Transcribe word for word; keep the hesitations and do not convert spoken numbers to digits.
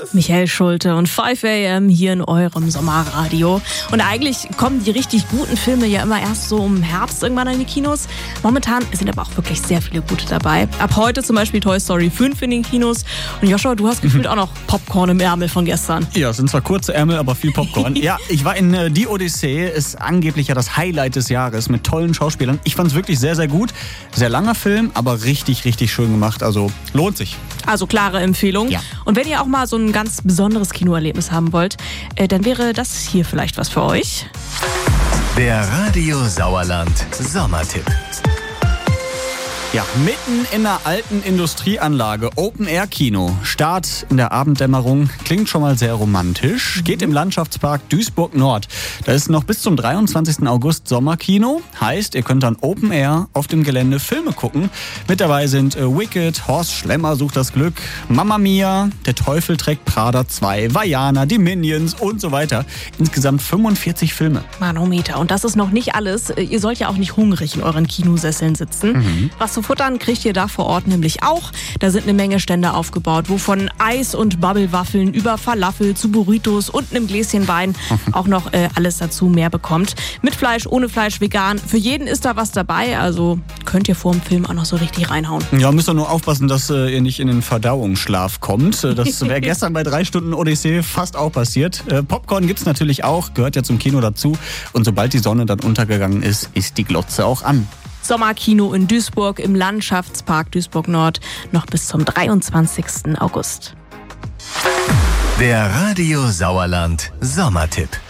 Michael Schulte und five a m hier in eurem Sommerradio. Und eigentlich kommen die richtig guten Filme ja immer erst so im Herbst irgendwann in die Kinos. Momentan sind aber auch wirklich sehr viele gute dabei. Ab heute zum Beispiel Toy Story fünf in den Kinos. Und Joshua, du hast gefühlt auch noch Popcorn im Ärmel von gestern. Ja, es sind zwar kurze Ärmel, aber viel Popcorn. Ja, ich war in äh, Die Odyssee, ist angeblich ja das Highlight des Jahres mit tollen Schauspielern. Ich fand es wirklich sehr, sehr gut. Sehr langer Film, aber richtig, richtig schön gemacht. Also lohnt sich. Also klare Empfehlung. Ja. Und wenn ihr auch mal so ein ganz besonderes Kinoerlebnis haben wollt, äh, dann wäre das hier vielleicht was für euch. Der Radio Sauerland Sommertipp. Ja, mitten in einer alten Industrieanlage, Open-Air-Kino, Start in der Abenddämmerung, klingt schon mal sehr romantisch, geht im Landschaftspark Duisburg-Nord. Da ist noch bis zum dreiundzwanzigsten August Sommerkino, heißt, ihr könnt dann Open-Air auf dem Gelände Filme gucken. Mit dabei sind äh, Wicked, Horst Schlemmer sucht das Glück, Mamma Mia, Der Teufel trägt Prada zwei, Vaiana, die Minions und so weiter. Insgesamt fünfundvierzig Filme. Manometer. Und das ist noch nicht alles. Ihr sollt ja auch nicht hungrig in euren Kinosesseln sitzen. Mhm. Was zu futtern kriegt ihr da vor Ort nämlich auch. Da sind eine Menge Stände aufgebaut, wo von Eis und Bubblewaffeln über Falafel zu Burritos und einem Gläschen Wein auch noch äh, alles dazu mehr bekommt. Mit Fleisch, ohne Fleisch, vegan. Für jeden ist da was dabei, also könnt ihr vor dem Film auch noch so richtig reinhauen. Ja, müsst ihr nur aufpassen, dass äh, ihr nicht in den Verdauungsschlaf kommt. Das wäre gestern bei drei Stunden Odyssee fast auch passiert. Äh, Popcorn gibt's natürlich auch, gehört ja zum Kino dazu. Und sobald die Sonne dann untergegangen ist, ist die Glotze auch an. Sommerkino in Duisburg im Landschaftspark Duisburg-Nord noch bis zum dreiundzwanzigsten August. Der Radio Sauerland Sommertipp.